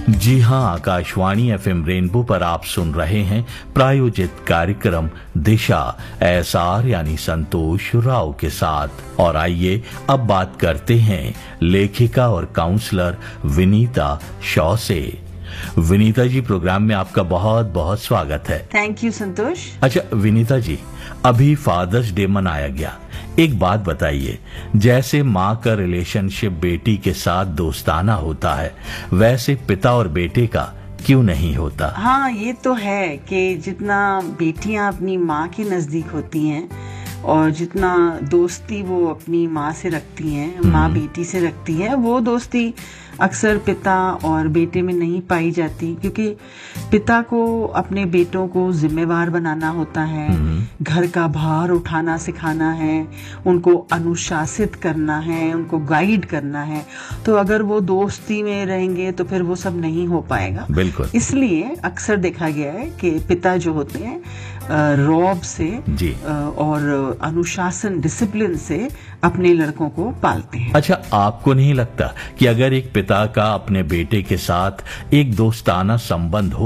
जी हां, Akashvani FM rainbow पर आप सुन रहे हैं प्रायोजित कार्यक्रम दिशा एसआर यानी संतोष राव के साथ। और आइए अब बात करते हैं लेखिका और काउंसलर विनीता शॉ से। विनीता जी, प्रोग्राम में आपका बहुत बहुत स्वागत है। थैंक यू संतोष। अच्छा विनीता जी, अभी फादर्स डे मनाया गया। एक बात बताइए, जैसे माँ का रिलेशनशिप बेटी के साथ दोस्ताना होता है, वैसे पिता और बेटे का क्यों नहीं होता? हाँ, ये तो है कि जितना बेटियां अपनी माँ के नजदीक होती हैं और जितना दोस्ती वो अपनी माँ से रखती हैं, माँ बेटी से रखती है, वो दोस्ती अक्सर पिता और बेटे में नहीं पाई जाती, क्योंकि पिता को अपने बेटों को जिम्मेवार बनाना होता है, घर का भार उठाना सिखाना है, उनको अनुशासित करना है, उनको गाइड करना है। तो अगर वो दोस्ती में रहेंगे तो फिर वो सब नहीं हो पाएगा। बिल्कुल। इसलिए अक्सर देखा गया है कि पिता जो होते हैं रौब से जी। और अनुशासन डिसिप्लिन से अपने लड़कों को पालते हैं। अच्छा, आपको नहीं लगता कि अगर एक पिता का अपने बेटे के साथ एक दोस्ताना संबंध हो